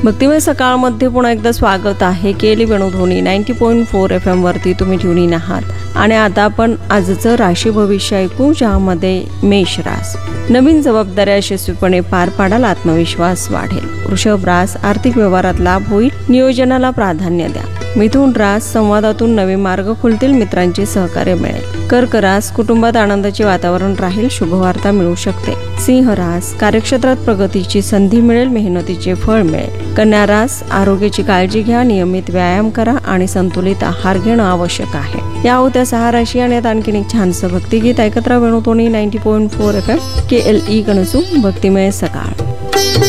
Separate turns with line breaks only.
भक्तिमय सकाळमध्ये पुन्हा एकदा स्वागत आहे. केली वेणुध्वनी 90.4 FM वरती तुम्ही ट्यून आहात आणि आता आपण आजचं राशी भविष्य ऐकू, ज्यामध्ये मेष रास. नवीन जबाबदाऱ्या यशस्वीपणे पार पाडाल, आत्मविश्वास वाढेल. वृषभ रास, आर्थिक व्यवहारात लाभ होईल, नियोजनाला प्राधान्य द्या. मिथुन रास, संवादातून नवे मार्ग खुलतील, मित्रांचे सहकार्य मिळेल. कर्क रास, कुटुंबात आनंदाचे वातावरण राहील, शुभवार्ता मिळू शकते. सिंह रास, कार्यक्षेत्रात प्रगतीची संधी मिळेल, मेहनतीचे फळ मिळेल. कन्या रास, आरोग्याची काळजी घ्या, नियमित व्यायाम करा आणि संतुलित आहार घेणं आवश्यक आहे. या होत्या 6 राशी आणि आता आणखीन एक छानसं भक्तिगीत ऐकत राहा. वेणुध्वनी 90.4 FM KLE कणसू, भक्तिमय सकाळ.